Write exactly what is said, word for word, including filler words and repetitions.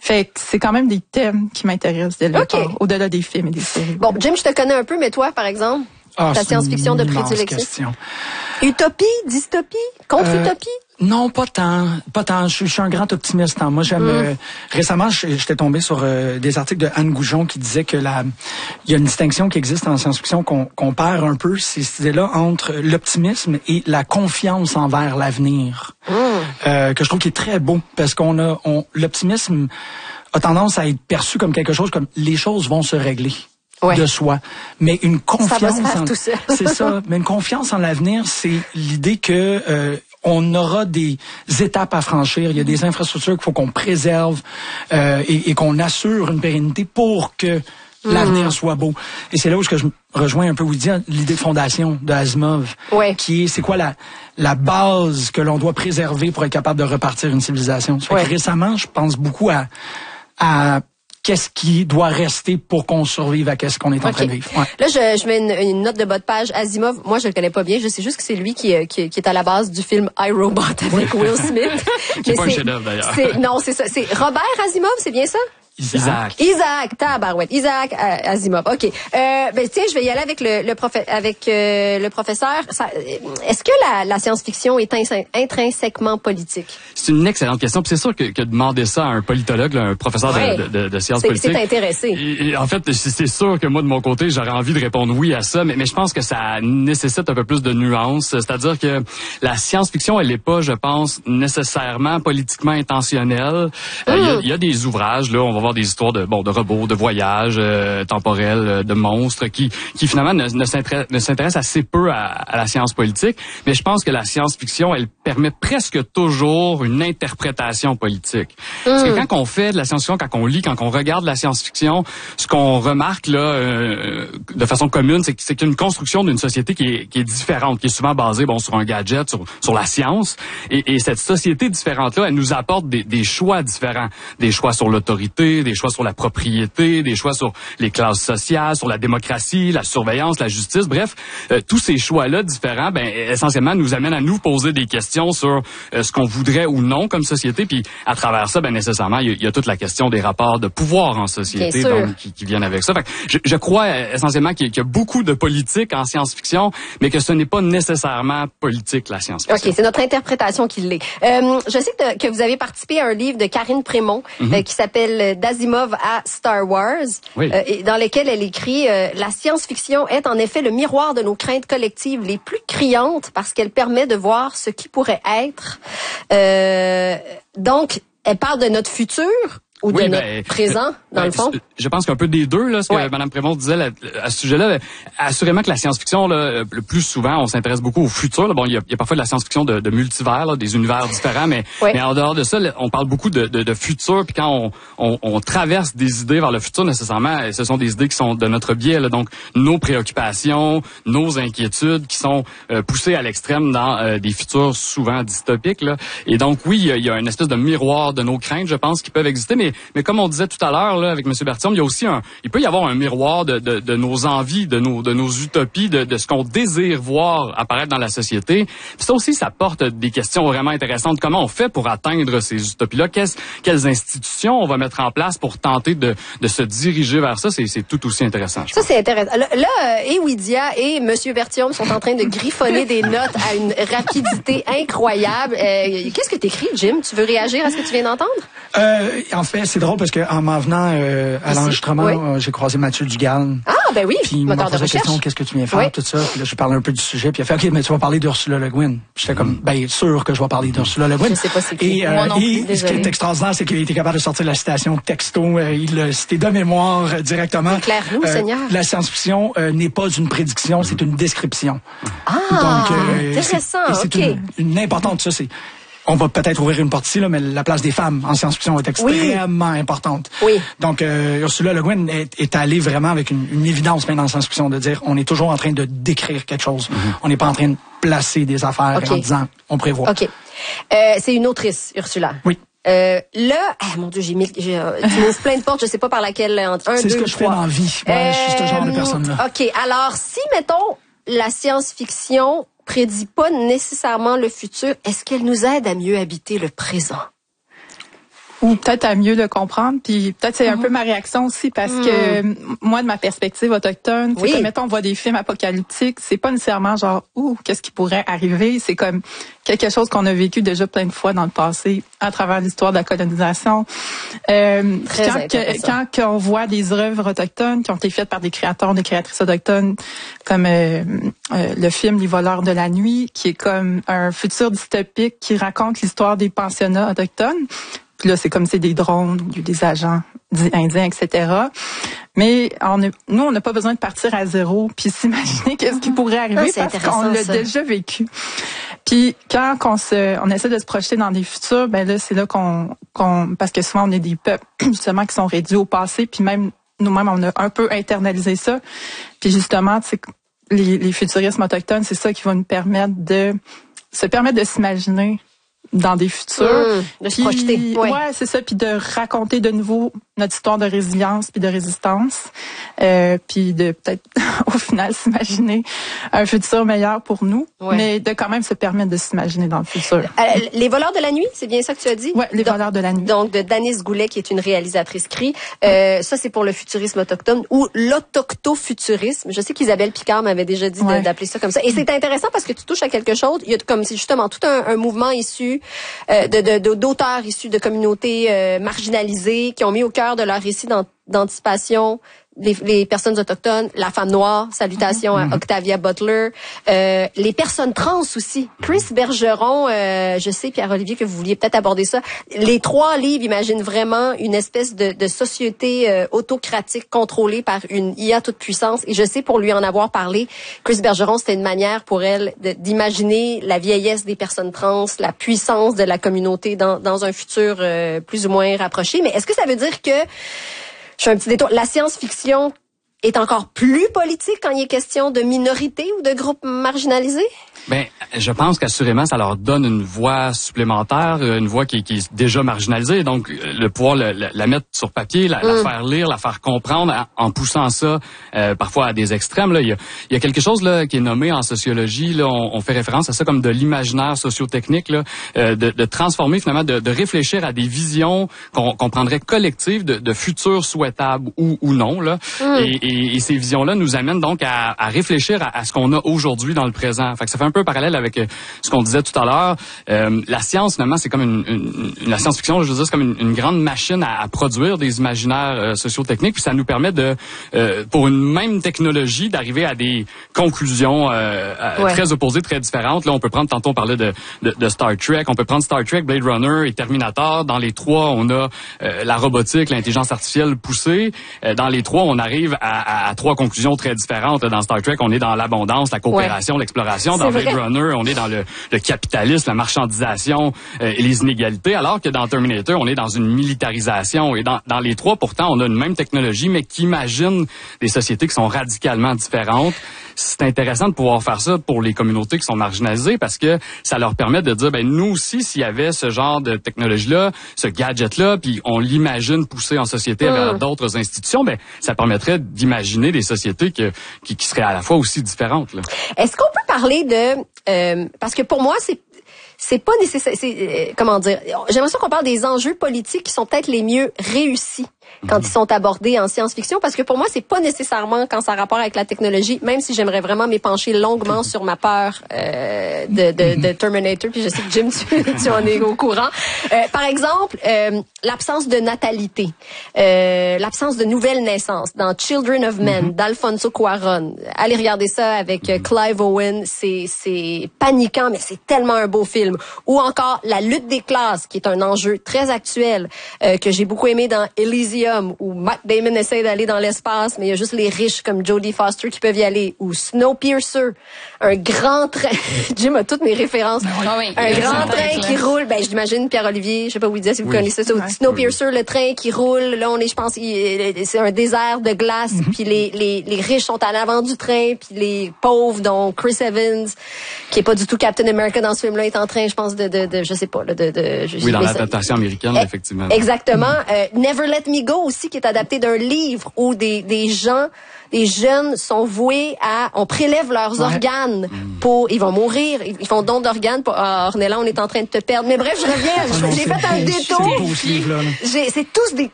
Fait que c'est quand même des thèmes qui m'intéressent dès le okay. départ, au-delà des films et des séries. Bon, Jim, je te connais un peu, mais toi, par exemple, ah, ta science-fiction de prédilection? Utopie, dystopie, contre-utopie? Euh, non, pas tant, pas tant. Je, je suis un grand optimiste. Hein. Moi, j'aime. Mm. Euh, récemment, j'étais tombé sur euh, des articles de Anne Goujon qui disait que la, il y a une distinction qui existe en science-fiction qu'on qu'on perd un peu, c'est cette idée-là entre l'optimisme et la confiance envers l'avenir, mm. euh, que je trouve qui est très beau parce qu'on a, on, l'optimisme a tendance à être perçu comme quelque chose comme les choses vont se régler. Ouais. De soi, mais une confiance, ça va se faire en, tout seul. c'est ça, mais une confiance en l'avenir, c'est l'idée que euh, on aura des étapes à franchir, il y a des infrastructures qu'il faut qu'on préserve euh, et, et qu'on assure une pérennité pour que mmh. l'avenir soit beau. Et c'est là où je rejoins un peu Woody, l'idée de fondation de Asimov, ouais. qui est c'est quoi la la base que l'on doit préserver pour être capable de repartir une civilisation. Ça fait ouais. que récemment, je pense beaucoup à à qu'est-ce qui doit rester pour qu'on survive à qu'est-ce qu'on est en okay. train de vivre. Ouais. Là, je, je mets une, une note de bas de page. Asimov, moi, je le connais pas bien. Je sais juste que c'est lui qui, qui, qui est à la base du film I, Robot avec Will Smith. Qui est pas un chef-d'œuvre, d'ailleurs. Non, c'est ça. C'est Robert Asimov, c'est bien ça? Isaac. Isaac, tabarouette. Isaac Asimov. OK. Euh, ben tiens, je vais y aller avec le, le, profe- avec, euh, le professeur. Ça, est-ce que la, la science-fiction est ins- intrinsèquement politique? C'est une excellente question. Puis c'est sûr que, que demander ça à un politologue, là, un professeur ouais. de, de, de sciences c'est, politiques... C'est intéressé. Et, et en fait, c'est sûr que moi, de mon côté, j'aurais envie de répondre oui à ça, mais, mais je pense que ça nécessite un peu plus de nuances. C'est-à-dire que la science-fiction, elle n'est pas, je pense, nécessairement politiquement intentionnelle. Il euh, mm. y, y a des ouvrages, là, on va voir des histoires de bon de robots, de voyages euh, temporels, euh, de monstres qui qui finalement ne, ne s'intéressent ne s'intéressent assez peu à, à la science politique, mais je pense que la science-fiction, elle permet presque toujours une interprétation politique. Mm. Parce que quand on fait de la science-fiction, quand on lit, quand on regarde la science-fiction, ce qu'on remarque là euh, de façon commune, c'est, c'est qu'il y a une construction d'une société qui est qui est différente, qui est souvent basée bon sur un gadget, sur sur la science, et, et cette société différente là, elle nous apporte des, des choix différents, des choix sur l'autorité, des choix sur la propriété, des choix sur les classes sociales, sur la démocratie, la surveillance, la justice, bref, euh, tous ces choix-là différents, ben essentiellement nous amènent à nous poser des questions sur euh, ce qu'on voudrait ou non comme société, puis à travers ça, ben nécessairement, il y, y a toute la question des rapports de pouvoir en société donc, qui, qui viennent avec ça. Fait que je, je crois euh, essentiellement qu'il y, a, qu'il y a beaucoup de politique en science-fiction, mais que ce n'est pas nécessairement politique la science-fiction. Ok, c'est notre interprétation qui l'est. Euh, je sais que, que vous avez participé à un livre de Karine Prémont mm-hmm. euh, qui s'appelle d'Asimov à Star Wars, oui. euh, et dans lequel elle écrit euh, « La science-fiction est en effet le miroir de nos craintes collectives les plus criantes parce qu'elle permet de voir ce qui pourrait être. Euh, » Donc, elle parle de notre futur ou oui, de ben, notre présent, dans ben, le fond? Je pense qu'un peu des deux, là, ce que ouais. Mme Prémont disait là, à ce sujet-là. Assurément que la science-fiction, là, le plus souvent, on s'intéresse beaucoup au futur. Là. Bon, il y a, il y a parfois de la science-fiction de, de multivers, là, des univers différents, mais, ouais. mais en dehors de ça, là, on parle beaucoup de, de, de futur. Puis quand on, on, on traverse des idées vers le futur, nécessairement, ce sont des idées qui sont de notre biais. Là, donc, nos préoccupations, nos inquiétudes qui sont euh, poussées à l'extrême dans euh, des futurs souvent dystopiques. Là. Et donc, oui, il y, a, il y a une espèce de miroir de nos craintes, je pense, qui peuvent exister. Mais, mais comme on disait tout à l'heure là avec M. Berthiaume, il y a aussi un, il peut y avoir un miroir de, de, de nos envies, de nos, de nos utopies, de, de ce qu'on désire voir apparaître dans la société. Puis ça aussi, ça porte des questions vraiment intéressantes. Comment on fait pour atteindre ces utopies-là? Qu'est-ce, quelles institutions on va mettre en place pour tenter de, de se diriger vers ça? C'est, c'est tout aussi intéressant. Ça, c'est intéressant. Là, là et Widia et M. Berthiaume sont en train de griffonner des notes à une rapidité incroyable. Euh, qu'est-ce que t'écris, Jim? Tu veux réagir à ce que tu viens d'entendre? Euh, en fait, c'est drôle parce que en m'en venant euh, à Ici? l'enregistrement, oui. euh, j'ai croisé Mathieu Dugal. Ah, ben oui, puis il m'a posé la question, qu'est-ce que tu viens faire, oui. tout ça. Puis là, je parlais un peu du sujet. Puis il a fait, OK, mais tu vas parler d'Ursula Le Guin. J'étais comme, ben sûr que je vais parler d'Ursula Le Guin. Je sais pas c'est qui. Et, euh, Moi non et plus, ce qui est extraordinaire, c'est qu'il a été capable de sortir la citation texto. Euh, il l'a cité de mémoire euh, directement. Claire-nous, euh, Seigneur. La science-fiction euh, n'est pas une prédiction, c'est une description. Ah, donc, euh, intéressant, c'est, OK. C'est une, une importante, ça, c'est... On va peut-être ouvrir une porte ici, là, mais la place des femmes en science-fiction est extrêmement oui. importante. Oui. Donc, euh, Ursula Le Guin est, est allée vraiment avec une, une évidence maintenant en science-fiction de dire on est toujours en train de décrire quelque chose. Mm-hmm. On n'est pas en train de placer des affaires okay. en disant on prévoit. OK. Euh, c'est une autrice, Ursula. Oui. Euh, là, ah, mon Dieu, j'ai mis, j'ai, euh, tu m'ouvres plein de portes, je sais pas par laquelle, un, c'est deux, ce que je trois. fais dans la vie. Ouais, euh, je suis ce genre de personne-là. OK. Alors, si, mettons, la science-fiction prédit pas nécessairement le futur, est-ce qu'elle nous aide à mieux habiter le présent? Ou peut-être à mieux le comprendre, puis peut-être c'est un mm-hmm. peu ma réaction aussi, parce mm. que moi, de ma perspective autochtone, oui. c'est comme, mettons, on voit des films apocalyptiques, c'est pas nécessairement genre, ouh, qu'est-ce qui pourrait arriver, c'est comme quelque chose qu'on a vécu déjà plein de fois dans le passé, à travers l'histoire de la colonisation. Euh, quand, que, quand qu'on voit des œuvres autochtones qui ont été faites par des créateurs, des créatrices autochtones, comme euh, euh, le film Les voleurs de la nuit, qui est comme un futur dystopique qui raconte l'histoire des pensionnats autochtones. Puis là, c'est comme c'est des drones, des agents indiens, et cetera. Mais on a, nous, on n'a pas besoin de partir à zéro puis s'imaginer qu'est-ce qui pourrait arriver ah, parce qu'on l'a ça. déjà vécu. Puis quand on se, on essaie de se projeter dans des futurs, ben là, c'est là qu'on, qu'on, parce que souvent on est des peuples justement qui sont réduits au passé, puis même nous-mêmes, on a un peu internalisé ça. Puis justement, tu sais, les, les futurismes autochtones, c'est ça qui va nous permettre de se permettre de s'imaginer dans des futurs. Mmh, de se projeter. Ouais, ouais c'est ça. Puis de raconter de nouveau notre histoire de résilience puis de résistance. Euh, puis de peut-être, au final, s'imaginer un futur meilleur pour nous. Ouais. Mais de quand même se permettre de s'imaginer dans le futur. Euh, les voleurs de la nuit, c'est bien ça que tu as dit? Oui, les donc, voleurs de la nuit. Donc, de Danice Goulet, qui est une réalisatrice cri. Euh, ça, c'est pour le futurisme autochtone ou l'autoctofuturisme. Je sais qu'Isabelle Picard m'avait déjà dit ouais. de, d'appeler ça comme ça. Et c'est intéressant parce que tu touches à quelque chose. Il y a comme c'est justement tout un, un mouvement issu euh, de, de, de, d'auteurs issus de communautés euh, marginalisées qui ont mis au cœur de leur récit d'anticipation les, les personnes autochtones, la femme noire, salutations mm-hmm. à Octavia Butler, euh, les personnes trans aussi. Chris Bergeron, euh, je sais, Pierre-Olivier, que vous vouliez peut-être aborder ça. Les trois livres imaginent vraiment une espèce de, de société euh, autocratique contrôlée par une I A toute puissance. Et je sais, pour lui en avoir parlé, Chris Bergeron, c'était une manière pour elle de, d'imaginer la vieillesse des personnes trans, la puissance de la communauté dans, dans un futur euh, plus ou moins rapproché. Mais est-ce que ça veut dire que je fais un petit détour. La science-fiction est encore plus politique quand il est question de minorités ou de groupes marginalisés? Ben, je pense qu'assurément, ça leur donne une voix supplémentaire, une voix qui, qui est déjà marginalisée. Donc, le pouvoir le, la, la mettre sur papier, la, mm. la faire lire, la faire comprendre, en, en poussant ça euh, parfois à des extrêmes. Là, il y a, il y a quelque chose là qui est nommé en sociologie. Là, on, on fait référence à ça comme de l'imaginaire sociotechnique, là, euh, de, de transformer finalement, de, de réfléchir à des visions qu'on, qu'on prendrait collectives de, de futurs souhaitables ou, ou non. Là, mm. et, et, et ces visions-là nous amènent donc à, à réfléchir à, à ce qu'on a aujourd'hui dans le présent. Fait que ça fait un peu parallèle avec ce qu'on disait tout à l'heure. Euh, la science, finalement, c'est comme une, une, une la science-fiction, je veux dire, c'est comme une, une grande machine à, à produire des imaginaires euh, sociotechniques, puis ça nous permet de, euh, pour une même technologie, d'arriver à des conclusions euh, ouais. très opposées, très différentes. Là, on peut prendre, tantôt on parlait de, de, de Star Trek, on peut prendre Star Trek, Blade Runner et Terminator. Dans les trois, on a euh, la robotique, l'intelligence artificielle poussée. Euh, dans les trois, on arrive à, à, à trois conclusions très différentes. Dans Star Trek, on est dans l'abondance, la coopération, ouais. l'exploration. Dans Blade Runner, on est dans le, le capitalisme, la marchandisation euh, et les inégalités, alors que dans Terminator, on est dans une militarisation. Et dans, dans les trois, pourtant, on a une même technologie, mais qui imagine des sociétés qui sont radicalement différentes. C'est intéressant de pouvoir faire ça pour les communautés qui sont marginalisées parce que ça leur permet de dire, ben nous aussi, s'il y avait ce genre de technologie-là, ce gadget-là, puis on l'imagine poussé en société mmh. vers d'autres institutions, ben ça permettrait d'imaginer des sociétés que, qui, qui seraient à la fois aussi différentes. Là. Est-ce qu'on peut parler de... Euh, parce que pour moi, c'est c'est pas nécessaire. C'est, euh, comment dire? J'ai l'impression qu'on parle des enjeux politiques qui sont peut-être les mieux réussis quand ils sont abordés en science-fiction, parce que pour moi, c'est pas nécessairement quand ça a rapport avec la technologie, même si j'aimerais vraiment m'épancher longuement sur ma peur euh, de, de, de Terminator, puis je sais que Jim, tu, tu en es au courant. Euh, par exemple, euh, l'absence de natalité, euh, l'absence de nouvelles naissances dans Children of Men, mm-hmm. d'Alfonso Cuarón. Allez regarder ça avec euh, Clive Owen, c'est, c'est paniquant, mais c'est tellement un beau film. Ou encore La lutte des classes, qui est un enjeu très actuel, euh, que j'ai beaucoup aimé dans Elysium, où Matt Damon essaie d'aller dans l'espace, mais il y a juste les riches comme Jodie Foster qui peuvent y aller. Ou Snowpiercer, un grand train. Jim a toutes mes références. Ah oui, un grand train qui roule. Ben, je l'imagine, Pierre-Olivier, je sais pas où il disait si vous oui. connaissez ça. Ouais. Snowpiercer, oui. le train qui roule. Là, on est, je pense, il, c'est un désert de glace. Mm-hmm. Puis les, les, les riches sont à l'avant du train. Puis les pauvres, dont Chris Evans, qui est pas du tout Captain America dans ce film-là, est en train, je pense, de, de, de je sais pas, là, de, de, je, oui, dans l'adaptation américaine, eh, effectivement. Exactement. Mm-hmm. Euh, Never Let Me Indigo aussi, qui est adapté d'un livre où des, des gens, des jeunes sont voués à, on prélève leurs ouais. organes pour, ils vont mourir, ils font don d'organes pour, ah, Ornella, on est en train de te perdre. Mais bref, je reviens, j'ai fait un détour. J'ai, c'est tous des